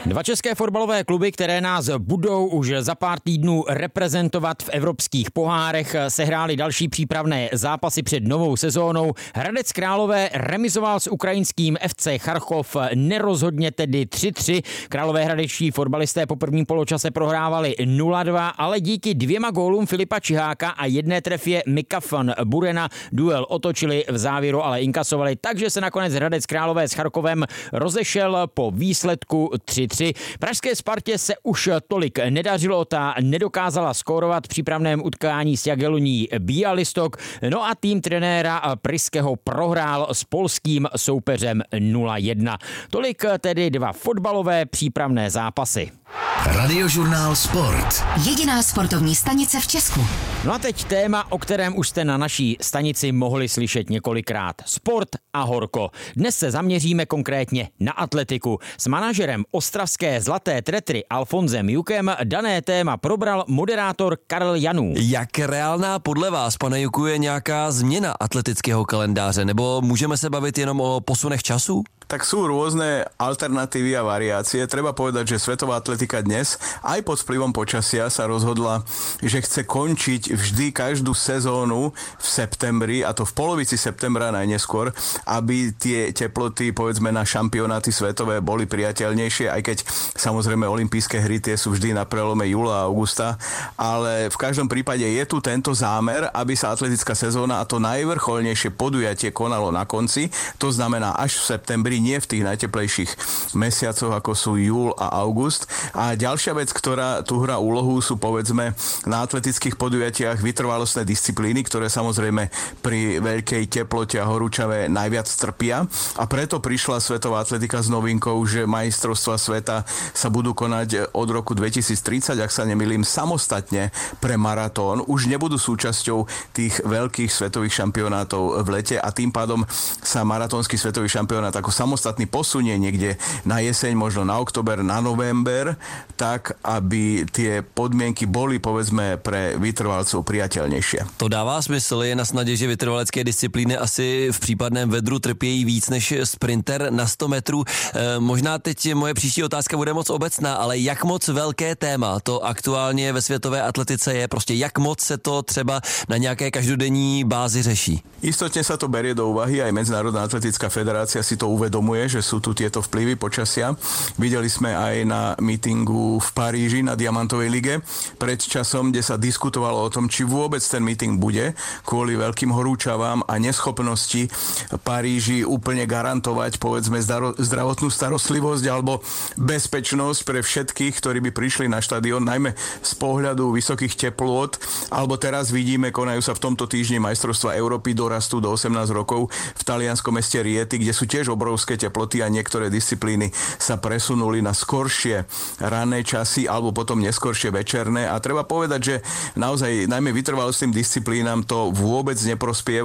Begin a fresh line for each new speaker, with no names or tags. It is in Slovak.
Dva české fotbalové kluby, které nás budou už za pár týdnů reprezentovat v evropských pohárech, sehrály další přípravné zápasy před novou sezónou. Hradec Králové remizoval s ukrajinským FC Charkov nerozhodně, tedy 3-3. Královéhradečtí fotbalisté po prvním poločase prohrávali 0-2, ale díky 2 gólům Filipa Čiháka a jedné trefě Mika van Burena duel otočili, v závěru ale inkasovali, takže se nakonec Hradec Králové s Charkovem rozešel po výsledku 3-3. Pražské Spartě se už tolik nedařilo, ta nedokázala skórovat v přípravném utkání s Jagelloní Białystok, no a tým trenéra Pryského prohrál s polským soupeřem 0-1. Tolik tedy 2 fotbalové přípravné zápasy.
Radiožurnál Sport.
Jediná sportovní stanice v Česku.
No a teď téma, o kterém už jste na naší stanici mohli slyšet několikrát. Sport a horko. Dnes se zaměříme konkrétně na atletiku. S manažerem ostravské Zlaté Tretry Alfonzem Jukem dané téma probral moderátor Karel Janů.
Jak reálná podle vás, pane Juku, je nějaká změna atletického kalendáře? Nebo můžeme se bavit jenom o posunech času?
Tak sú rôzne alternatívy a variácie. Treba povedať, že svetová atletika dnes aj pod vplyvom počasia sa rozhodla, že chce končiť vždy každú sezónu v septembri, a to v polovici septembra najneskôr, aby tie teploty, povedzme, na šampionáty svetové boli priateľnejšie, aj keď samozrejme olympijské hry tie sú vždy na prelome júla a augusta, ale v každom prípade je tu tento zámer, aby sa atletická sezóna a to najvrcholnejšie podujatie konalo na konci, to znamená až v septembri, nie v tých najteplejších mesiacoch, ako sú júl a august. A ďalšia vec, ktorá tu hrá úlohu, sú povedzme na atletických podujatiach vytrvalostné disciplíny, ktoré samozrejme pri veľkej teplote a horúčave najviac trpia. A preto prišla svetová atletika s novinkou, že majstrovstvá sveta sa budú konať od roku 2030, ak sa nemýlim, samostatne pre maratón. Už nebudú súčasťou tých veľkých svetových šampionátov v lete a tým pádom sa maratónsky svetový šampionát ako samostatný posunie niekde na jeseň, možno na október, na november, tak, aby tie podmienky boli, povedzme, pre vytrvalcov priateľnejšie.
To dává smysl, je na snadě, že vytrvalecké disciplíny asi v případném vedru trpějí víc než sprinter na 100 metrů. Možná teď moje příští otázka bude moc obecná, ale jak moc velké téma to aktuálně ve světové atletice je? Prostě jak moc se to třeba na nějaké každodenní bázi řeší?
Istotne sa to berie do úvahy, aj Medzinárodná atletická federácia si to uvedomuje, že sú tu tieto vplyvy počasia. Videli sme aj na mítingu v Paríži na Diamantovej lige pred časom, kde sa diskutovalo o tom, či vôbec ten míting bude kvôli veľkým horúčavám a neschopnosti Paríži úplne garantovať, povedzme, zdravotnú starostlivosť alebo bezpečnosť pre všetkých, ktorí by prišli na štadión, najmä z pohľadu vysokých teplôt. Alebo teraz vidíme, konajú sa v tomto týždni majstrovstvá Európy dorastú do 18 rokov v talianskom meste Rieti, kde sú tiež obrovské teploty a niektoré disciplíny sa presunuli na skoršie ranné časy alebo potom neskoršie večerné. A treba povedať, že naozaj najmä vytrvalostným disciplínam to vôbec neprospieva.